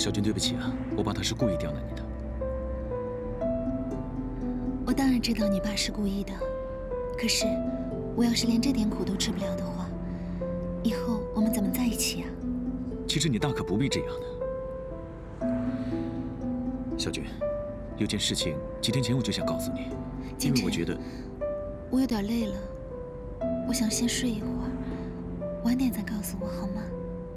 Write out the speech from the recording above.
小军，对不起啊，我爸他是故意刁难你的。 我当然知道你爸是故意的，可是我要是连这点苦都吃不了的话，以后我们怎么在一起啊？ 其实你大可不必这样的，小军。有件事情几天前我就想告诉你，因为我觉得我有点累了，我想先睡一会儿，晚点再告诉我好吗？